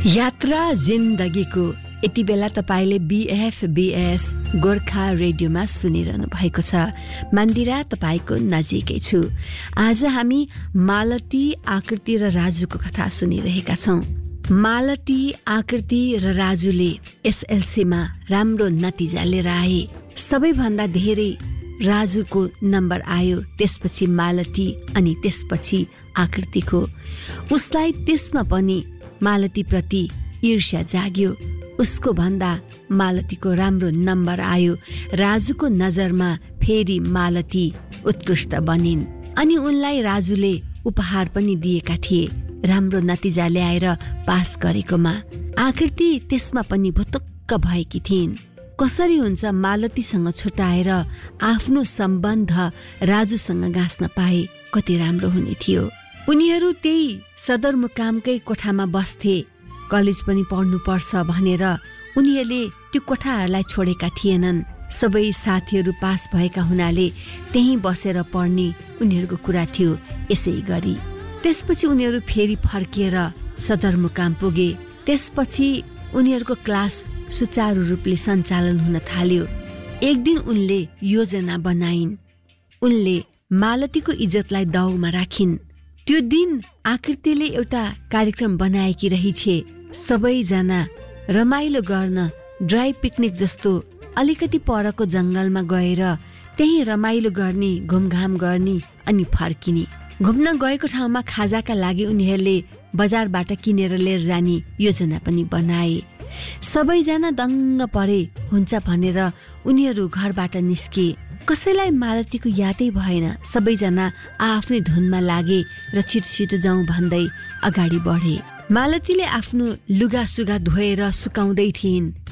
यात्रा जिन्दगीको यति बेला तपाईले BFBS गोर्खा रेडियोमा सुनिरहनु भएको छ। मन्दिरा तपाईको नजिकै छु। आज हामी मालती, आकृति र राजुको कथा सुनिरहेका छौं। मालती, आकृति र राजुले SLCमा राम्रो नतिजा लिएर आए। सबैभन्दा धेरै राजुको नम्बर आयो, त्यसपछि मालती अनि त्यसपछि आकृतिको। उसलाई त्यसमा पनि मालती प्रति ईर्ष्या जाग्यो। उसको भन्दा मालतीको राम्रो नम्बर आयो। राजुको नजरमा फेरि मालती उत्कृष्ट बनिन् अनि उनलाई राजुले उपहार पनि दिएका थिए, राम्रो नतिजा ल्याएर पास गरेकोमा। आकृति त्यसमा पनि भुतुक्क भएकी थिइन्। कसरी हुन्छ मालतीसँग छुटाएर आफ्नो सम्बन्ध राजुसँग गाँस्न पाए कति राम्रो हुने थियो। उनीहरू त्यही सदरमुकामकै कोठामा बस्थे। कलेज पनि पढ्नु पर्छ भनेर उनीहरूले त्यो कोठाहरूलाई छोडेका थिएनन्। सबै साथीहरू पास भएका हुनाले त्यही बसेर पढ्ने उनीहरूको कुरा थियो। यसै गरी त्यसपछि उनीहरू फेरि फर्किएर सदरमुकाम पुगे। त्यसपछि उनीहरूको क्लास सुचारू रूपले सञ्चालन हुन थाल्यो। एक दिन उनले योजना बनाइन्। उनले मालतीको इज्जतलाई दाउमा राखिन्। त्यो दिन आकृतिले एउटा कार्यक्रम बनाएकी रहिछे। सबैजना रमाइलो गर्न ड्राई पिकनिक जस्तो अलिकति परको जंगलमा गएर त्यही रमाइलो गर्ने, घुमघाम गर्ने अनि फर्किने। घुम्न गएको ठाउँमा खाजाका लागि उनीहरूले बजारबाट किनेर लिएर जाने योजना पनि बनाए। सबैजना दङ्ग परे हुन्छ भनेर उनीहरू घरबाट निस्के। कसैलाई मालतीको यादै भएन। सबैजना आफ्नै धुनमा लागे र छिटो जाउँ भन्दै अगाडि बढे। मालतीले आफ्नो लुगा सुगा धोएर सुकाउँदै थिइन्।